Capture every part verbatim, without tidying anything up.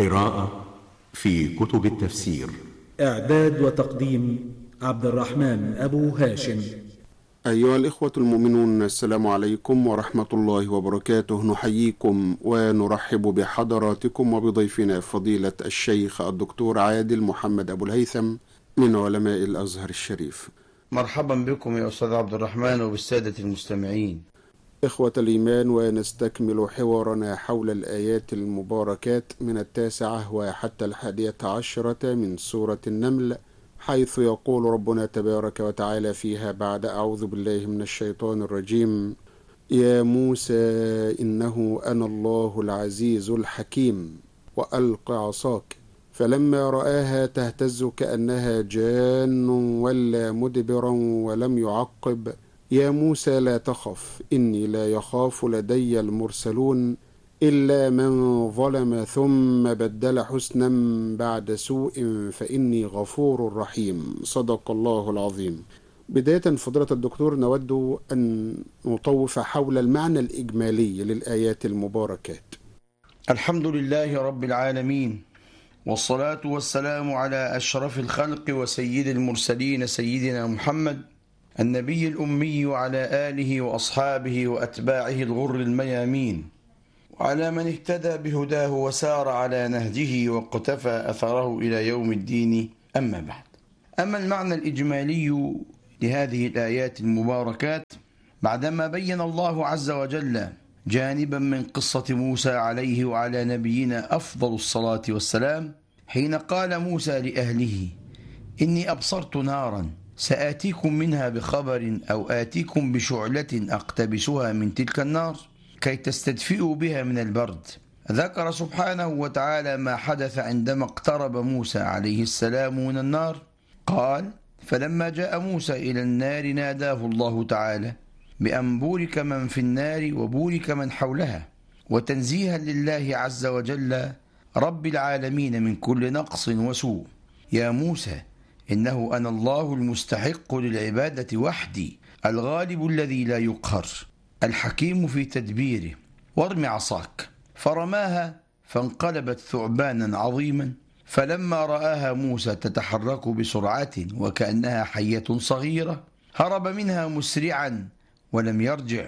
قراءة في كتب التفسير. إعداد وتقديم عبد الرحمن أبو هاشم. أيها الإخوة المؤمنون، السلام عليكم ورحمة الله وبركاته. نحييكم ونرحب بحضراتكم وبضيفنا فضيلة الشيخ الدكتور عادل محمد أبو الهيثم من علماء الأزهر الشريف. مرحبا بكم يا أستاذ عبد الرحمن وبالسادة المستمعين. إخوة الإيمان، ونستكمل حوارنا حول الآيات المباركات من التاسعة وحتى الحادية عشرة من سورة النمل، حيث يقول ربنا تبارك وتعالى فيها بعد أعوذ بالله من الشيطان الرجيم: يا موسى إنه أنا الله العزيز الحكيم وألق عصاك فلما رآها تهتز كأنها جان ولا مدبرا ولم يعقب يا موسى لا تخف إني لا يخاف لدي المرسلون إلا من ظلم ثم بدل حسنا بعد سوء فإني غفور رحيم. صدق الله العظيم. بداية فضيلة الدكتور، نود أن نطوف حول المعنى الإجمالي للآيات المباركات. الحمد لله رب العالمين، والصلاة والسلام على أشرف الخلق وسيد المرسلين سيدنا محمد النبي الأمي، وعلى آله وأصحابه وأتباعه الغر الميامين، وعلى من اهتدى بهداه وسار على نهجه واقتفى أثره إلى يوم الدين. أما بعد، أما المعنى الإجمالي لهذه الآيات المباركات، بعدما بين الله عز وجل جانبا من قصة موسى عليه وعلى نبينا أفضل الصلاة والسلام، حين قال موسى لأهله: إني أبصرت نارا سآتيكم منها بخبر أو آتيكم بشعلة أقتبسها من تلك النار كي تستدفئوا بها من البرد. ذكر سبحانه وتعالى ما حدث عندما اقترب موسى عليه السلام من النار. قال: فلما جاء موسى إلى النار ناداه الله تعالى بأن بورك من في النار وبورك من حولها، وتنزيها لله عز وجل رب العالمين من كل نقص وسوء: يا موسى إنه أنا الله المستحق للعبادة وحدي، الغالب الذي لا يقهر، الحكيم في تدبيره، وارم عصاك. فرماها فانقلبت ثعبانا عظيما، فلما رآها موسى تتحرك بسرعة وكأنها حية صغيرة هرب منها مسرعا ولم يرجع،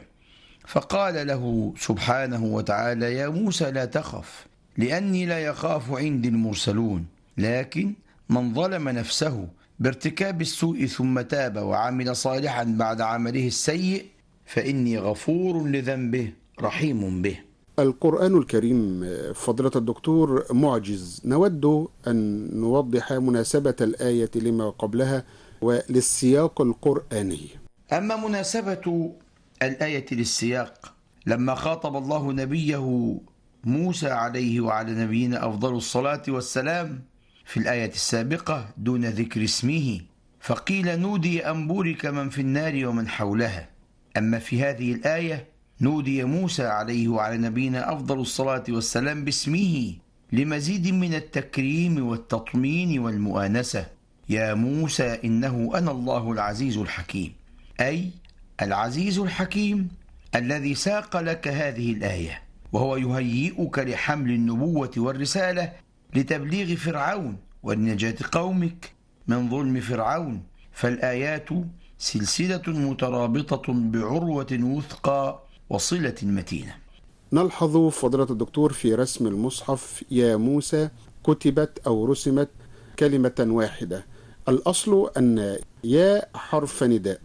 فقال له سبحانه وتعالى: يا موسى لا تخف لأني لا يخاف عندي المرسلون، لكن من ظلم نفسه بارتكاب السوء ثم تاب وعمل صالحا بعد عمله السيء فإني غفور لذنبه رحيم به. القرآن الكريم فضيلة الدكتور معجز، نود أن نوضح مناسبة الآية لما قبلها وللسياق القرآني. أما مناسبة الآية للسياق، لما خاطب الله نبيه موسى عليه وعلى نبينا أفضل الصلاة والسلام في الآية السابقة دون ذكر اسمه، فقيل: نودي أن بورك من في النار ومن حولها. أما في هذه الآية نودي موسى عليه وعلى نبينا أفضل الصلاة والسلام باسمه لمزيد من التكريم والتطمين والمؤانسة: يا موسى إنه أنا الله العزيز الحكيم، أي العزيز الحكيم الذي ساق لك هذه الآية، وهو يهيئك لحمل النبوة والرسالة لتبليغ فرعون ولنجاة قومك من ظلم فرعون. فالآيات سلسلة مترابطة بعروة وثقى وصلة متينة. نلحظ فضيلة الدكتور في رسم المصحف يا موسى كتبت أو رسمت كلمة واحدة. الأصل أن يا حرف نداء،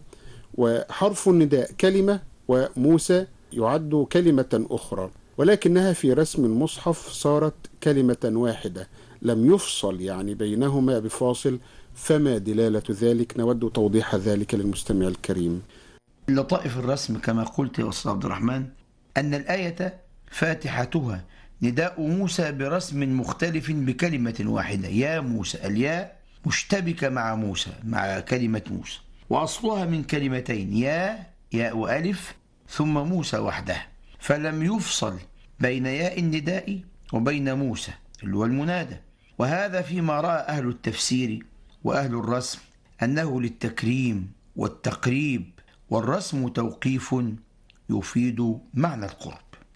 وحرف النداء كلمة، وموسى يعد كلمة أخرى، ولكنها في رسم المصحف صارت كلمة واحدة، لم يفصل يعني بينهما بفاصل. فما دلالة ذلك؟ نود توضيح ذلك للمستمع الكريم. لطائف الرسم كما قلت يا أستاذ عبد الرحمن أن الآية فاتحتها نداء موسى برسم مختلف بكلمة واحدة: يا موسى. الياء مشتبكة مع موسى، مع كلمة موسى، وأصلها من كلمتين: يا ياء ألف ثم موسى وحده، فلم يفصل بين ياء النداء وبين موسى اللي هو المنادى. وهذا فيما رأى أهل التفسير وأهل الرسم أنه للتكريم والتقريب، والرسم توقيف يفيد معنى القرب.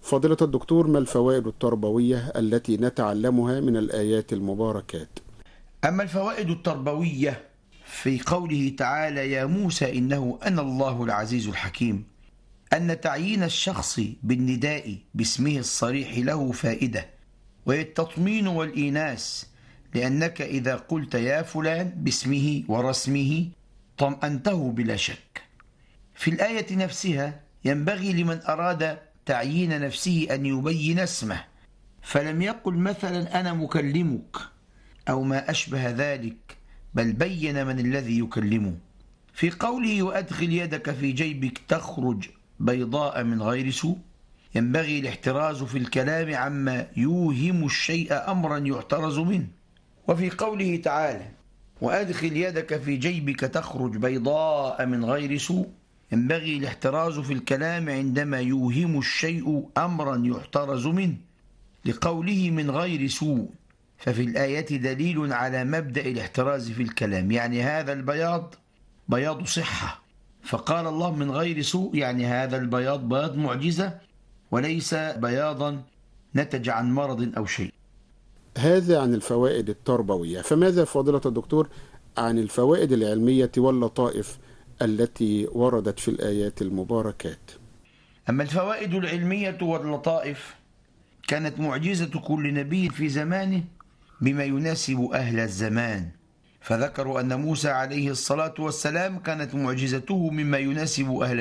فضيلة الدكتور، ما الفوائد التربوية التي نتعلمها من الآيات المباركات؟ أما الفوائد التربوية في قوله تعالى يا موسى إنه أنا الله العزيز الحكيم، أن تعيين الشخص بالنداء باسمه الصريح له فائدة، وهي التطمين والإيناس، لأنك إذا قلت يا فلان باسمه ورسمه طمأنته بلا شك. في الآية نفسها ينبغي لمن أراد تعيين نفسه أن يبين اسمه، فلم يقل مثلا أنا مكلمك أو ما أشبه ذلك، بل بين من الذي يكلمه. في قوله وأدخل يدك في جيبك تخرج بيضاء من غير سوء، ينبغي الاحتراز في الكلام عما يوهم الشيء أمرا يحترز منه. وفي قوله تعالى وأدخل يدك في جيبك تخرج بيضاء من غير سوء، ينبغي الاحتراز في الكلام عندما يوهم الشيء أمرا يحترز منه، لقوله من غير سوء. ففي الآية دليل على مبدأ الاحتراز في الكلام، يعني هذا البياض بياض صحة، فقال الله من غير سوء، يعني هذا البياض بياض معجزة وليس بياضا نتج عن مرض أو شيء. هذا عن الفوائد التربوية، فماذا فضيلة الدكتور عن الفوائد العلمية واللطائف التي وردت في الآيات المباركات؟ أما الفوائد العلمية واللطائف كانت معجزة كل نبي في زمانه بما يناسب أهل الزمان، فذكروا أن موسى عليه الصلاة والسلام كانت معجزته مما يناسب أهل